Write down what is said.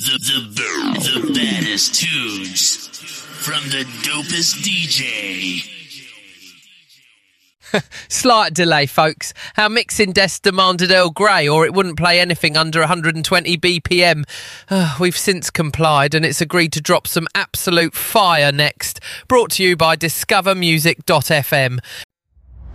The baddest tunes from the dopest DJ. Slight delay, folks. Our mixing desk demanded Earl Grey, or it wouldn't play anything under 120 BPM. We've since complied, and it's agreed to drop some absolute fire next. Brought to you by discovermusic.fm.